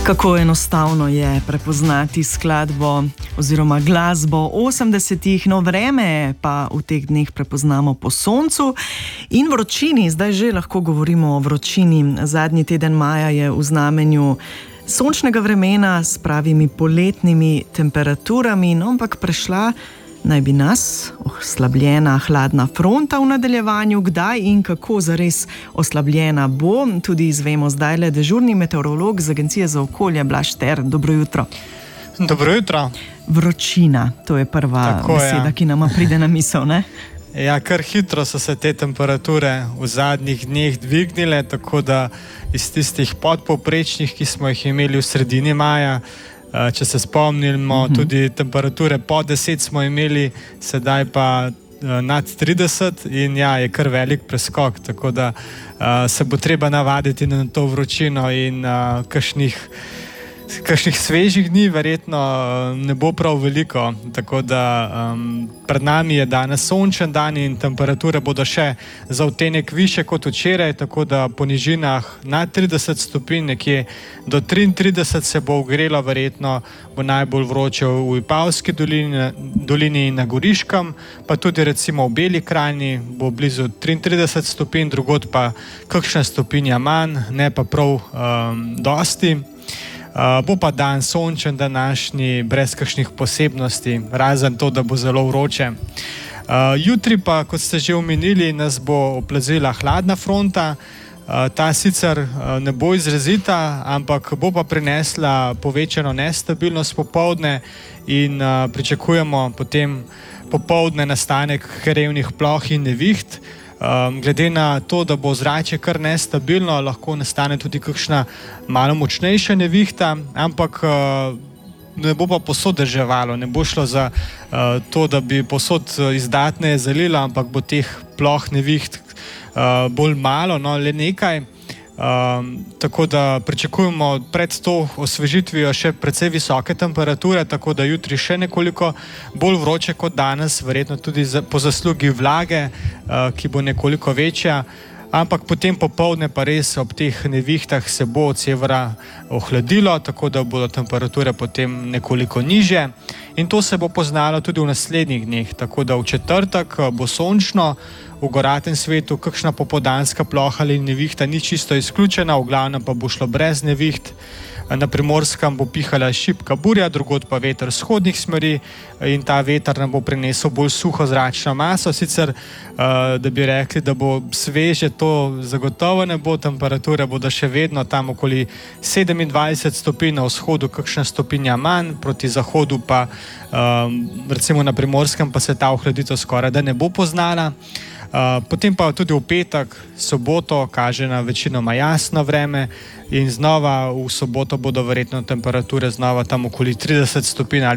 Kako enostavno je prepoznati skladbo oziroma glasbo 80-ih, no vreme pa v teh dneh prepoznamo po soncu in vročini. Zdaj že lahko govorimo o vročini. Zadnji teden maja je v znamenju sončnega vremena s pravimi poletnimi temperaturami, no ampak prešla naj bi nas oslabljena hladna fronta v nadaljevanju. Kdaj in kako zares oslabljena bo, tudi izvemo zdajle. Dežurni meteorolog z Agencije za okolje Blaž Šter, dobro jutro. Dobro jutro. Vročina, to je prva beseda, ki nama pride na misel, ne? Ja, kar hitro so se te temperature v zadnjih dneh dvignile, tako da iz tistih podpovprečnih, ki smo jih imeli v sredini maja, če se spomnimo, tudi temperature pod 10 smo imeli, sedaj pa nad 30 in ja, je kar velik preskok, tako da se bo treba navaditi na to vročino in kakšnih svežih dni verjetno ne bo prav veliko, tako da pred nami je danes sončen dan in temperature bodo še za odtenek više kot včeraj, tako da po nižinah nad 30 stopinj, nekje do 33 se bo ogrelo, verjetno bo najbolj vroče v Vipavski dolini in na Goriškem, pa tudi recimo v Beli krajini bo blizu 33 stopinj, drugod pa kakšna stopinja manj, ne pa prav dosti. Bo pa dan sončen današnji, brez kakšnih posebnosti, razen to, da bo zelo vroče. Jutri pa, kot ste že omenili, nas bo oplazila hladna fronta. Ta sicer ne bo izrazita, ampak bo pa prinesla povečano nestabilnost popoldne in pričakujemo potem popoldne nastanek krevnih ploh in neviht. Glede na to, da bo zrače kar nestabilno, lahko nastane tudi kakšna malo močnejša nevihta, ampak ne bo pa posod deževalo, ne bo šlo za to, da bi posod izdatneje zalilo, ampak bo teh ploh neviht bolj malo, no le nekaj. Tako da pričakujemo pred to osvežitvijo še precej visoke temperature, tako da jutri še nekoliko bolj vroče kot danes, verjetno tudi po zaslugi vlage, ki bo nekoliko večja, ampak potem popoldne pa res ob teh nevihtah se bo od severa ohladilo, tako da bodo temperature potem nekoliko nižje in to se bo poznalo tudi v naslednjih dneh, tako da v četrtek bo sončno, v goratem svetu kakšna popoldanska ploha ali nevihta ni čisto izključena, v glavnem pa bo šlo brez neviht. Na Primorskem bo pihala šibka burja, drugod pa veter vzhodnih smeri in ta veter nam bo prinesel bolj suho zračno maso. Sicer, da bi rekli, da bo sveže, to zagotovo ne bo, temperature bodo še vedno tam okoli 27 stopinj, na vzhodu kakšna stopinja manj, proti zahodu pa recimo na Primorskem pa se ta ohladitev skoraj da ne bo poznala. Potem pa tudi v petek, soboto kaže na večinoma jasno vreme in znova v soboto bodo verjetno temperature znova tam okoli 30 stopinj